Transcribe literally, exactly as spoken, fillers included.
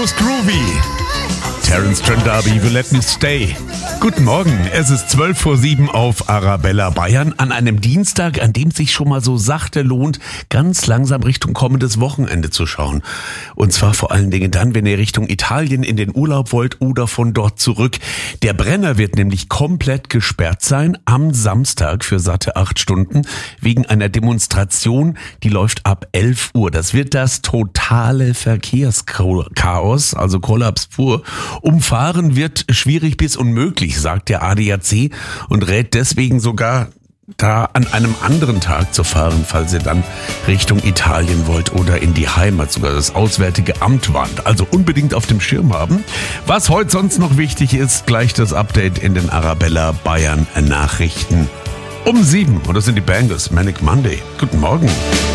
Most Groovy. Terence Trent D'Arby, You Let Me Stay. Guten Morgen, es ist zwölf vor sieben auf Arabella Bayern an einem Dienstag, an dem sich schon mal so sachte lohnt, ganz langsam Richtung kommendes Wochenende zu schauen. Und zwar vor allen Dingen dann, wenn ihr Richtung Italien in den Urlaub wollt oder von dort zurück. Der Brenner wird nämlich komplett gesperrt sein am Samstag für satte acht Stunden wegen einer Demonstration, die läuft ab elf Uhr. Das wird das totale Verkehrschaos, also Kollaps pur. Umfahren wird schwierig bis unmöglich, sagt der A D A C und rät deswegen sogar, da an einem anderen Tag zu fahren, falls ihr dann Richtung Italien wollt oder in die Heimat. Sogar das Auswärtige Amt warnt. Also unbedingt auf dem Schirm haben. Was heute sonst noch wichtig ist, gleich das Update in den Arabella Bayern Nachrichten um sieben. Und das sind die Bangers, Manic Monday. Guten Morgen.